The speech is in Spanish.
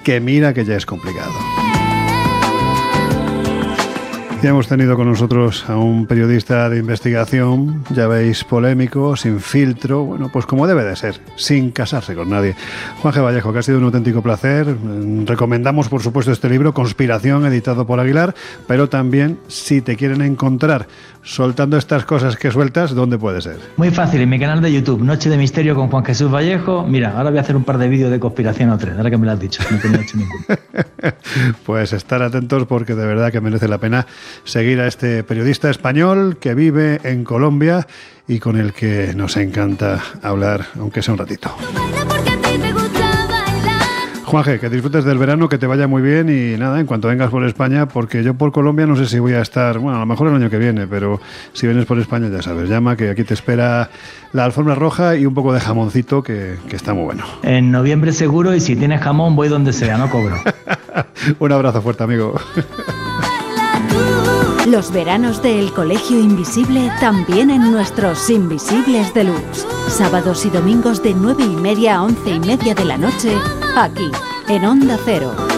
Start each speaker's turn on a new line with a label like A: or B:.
A: que mira que ya es complicado. Ya hemos tenido con nosotros a un periodista de investigación, ya veis, polémico, sin filtro, bueno, pues como debe de ser, sin casarse con nadie. Juan G. Vallejo, que ha sido un auténtico placer. Recomendamos, por supuesto, este libro, Conspiración, editado por Aguilar, pero también, si te quieren encontrar soltando estas cosas que sueltas, ¿dónde puede ser?
B: Muy fácil, en mi canal de YouTube, Noche de Misterio con Juan Jesús Vallejo. Mira, ahora voy a hacer un par de vídeos de conspiración o 3, ahora que me lo has dicho, no tenía hecho ninguno.
A: Pues estar atentos porque de verdad que merece la pena seguir a este periodista español que vive en Colombia y con el que nos encanta hablar, aunque sea un ratito. Juanje, que disfrutes del verano, que te vaya muy bien y nada, en cuanto vengas por España, porque yo por Colombia no sé si voy a estar, bueno, a lo mejor el año que viene, pero si vienes por España ya sabes, llama, que aquí te espera la alfombra roja y un poco de jamoncito que está muy bueno.
B: En noviembre seguro, y si tienes jamón voy donde sea, no cobro.
A: Un abrazo fuerte, amigo.
C: Los veranos del Colegio Invisible también en nuestros Invisibles Deluxe. Sábados y domingos de 9:30 a 11:30 de la noche, aquí, en Onda Cero.